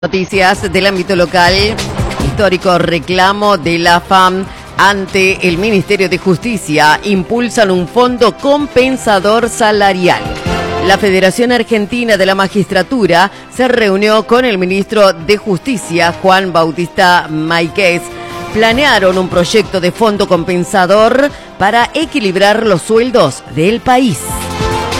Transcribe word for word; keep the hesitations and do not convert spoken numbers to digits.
Noticias del ámbito local, histórico reclamo de la F A M ante el Ministerio de Justicia, impulsan un fondo compensador salarial. La Federación Argentina de la Magistratura se reunió con el ministro de Justicia, Juan Bautista Máiquez. Planearon un proyecto de fondo compensador para equilibrar los sueldos del país.